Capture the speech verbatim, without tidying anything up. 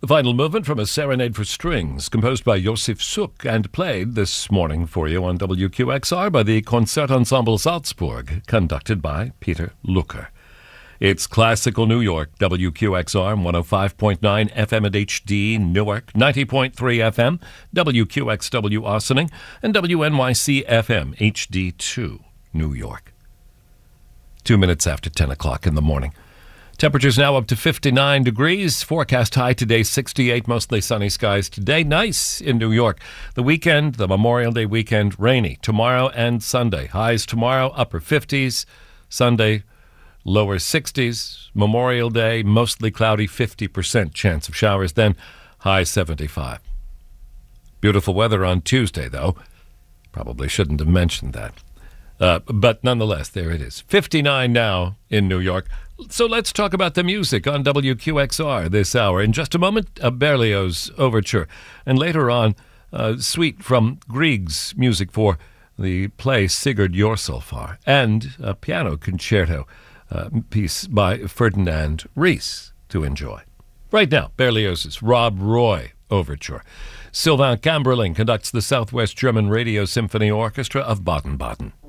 The final movement from a serenade for strings composed by Josef Suk and played this morning for you on W Q X R by the Konzertensemble Salzburg, conducted by Peter Lucker. It's classical New York, W Q X R, one oh five point nine F M at H D, Newark, ninety point three F M, W Q X W Ossining, and W N Y C F M, H D two, New York. Two minutes after ten o'clock in the morning. Temperatures now up to fifty-nine degrees. Forecast high today, sixty-eight. Mostly sunny skies today. Nice in New York. The weekend, the Memorial Day weekend, rainy. Tomorrow and Sunday. Highs tomorrow, upper fifties. Sunday, lower sixties. Memorial Day, mostly cloudy, fifty percent chance of showers. Then high seventy-five. Beautiful weather on Tuesday, though. Probably shouldn't have mentioned that. Uh, but nonetheless, there it is. fifty-nine now in New York. So let's talk about the music on W Q X R this hour. In just a moment, a Berlioz overture. And later on, a suite from Grieg's music for the play Sigurd Jorsalfar. And a piano concerto uh, piece by Ferdinand Ries to enjoy. Right now, Berlioz's Rob Roy overture. Sylvain Camberling conducts the Southwest German Radio Symphony Orchestra of Baden-Baden.